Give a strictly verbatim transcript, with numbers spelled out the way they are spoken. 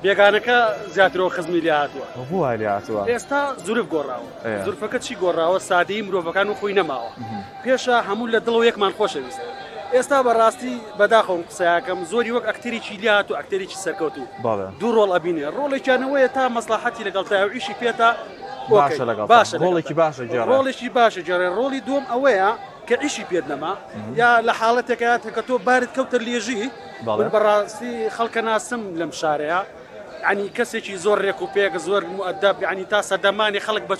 بێگانەکە زیاترەوە خزمی لێ هاتووە بۆ لێ هاتووە ئێستا زورف گۆڕاوە زورفەکە چی گۆڕاوە سادەیی مرۆڤەکان و خۆی نەماوە پێشە هەموو لە دڵەوە یەکمان خۆشەویست ئێستا بەڕاستی بەداخەوم قسەیاکەم زۆری وەک ئەکتەرێکی لێ هاتوو ئەکتەرێکی سەرکەوتوو دوو ڕۆڵ ئەبینێ ڕۆڵێکیانەوەیە تا مەسلحەتی لەگەڵ تای و ئیشی پێتا باشە لەگەڵ باشە ڕۆڵێکی باشە جێڕە ڕۆڵێکی باشە جێڕێ ڕۆڵی دووەم ئەوەیە کە ئیشی پێت نەما یا لە حاڵەتێکە کە تۆ بارت کەوتە لێژی بەڕاستی خەڵکە ناسم لەم شارەیە ینی کەسێکی زۆر ڕێک و پێک زۆر مؤدەب ینی تا سەردەمانی خەڵک بە